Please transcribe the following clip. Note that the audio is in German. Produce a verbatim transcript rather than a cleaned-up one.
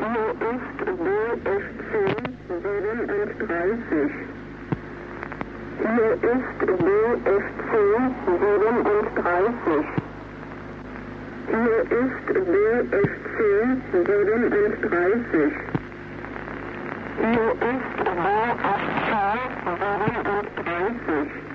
Hier ist B F C siebenunddreißig. Hier ist B F C siebenunddreißig. Hier ist B F C siebenunddreißig. Hier ist B F C siebenunddreißig.